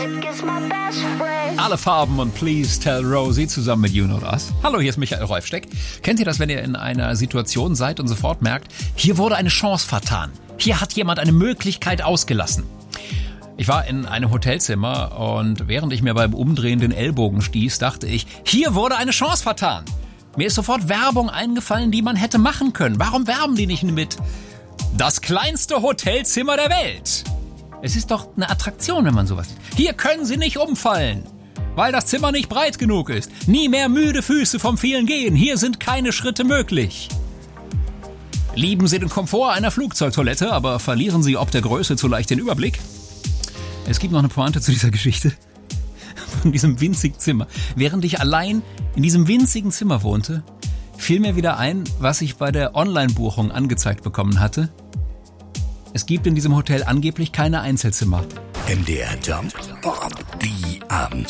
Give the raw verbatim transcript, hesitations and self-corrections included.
Alle Farben und Please Tell Rosie zusammen mit You Know Us. Hallo, hier ist Michael Rolfsteck. Kennt ihr das, wenn ihr in einer Situation seid und sofort merkt, hier wurde eine Chance vertan. Hier hat jemand eine Möglichkeit ausgelassen. Ich war in einem Hotelzimmer und während ich mir beim Umdrehen den Ellbogen stieß, dachte ich, hier wurde eine Chance vertan. Mir ist sofort Werbung eingefallen, die man hätte machen können. Warum werben die nicht mit das kleinste Hotelzimmer der Welt? Es ist doch eine Attraktion, wenn man sowas sieht. Hier können Sie nicht umfallen, weil das Zimmer nicht breit genug ist. Nie mehr müde Füße vom vielen Gehen. Hier sind keine Schritte möglich. Lieben Sie den Komfort einer Flugzeugtoilette, aber verlieren Sie ob der Größe zu leicht den Überblick? Es gibt noch eine Pointe zu dieser Geschichte. Von diesem winzigen Zimmer. Während ich allein in diesem winzigen Zimmer wohnte, fiel mir wieder ein, was ich bei der Online-Buchung angezeigt bekommen hatte. Es gibt in diesem Hotel angeblich keine Einzelzimmer. M D R Jump, die Abend.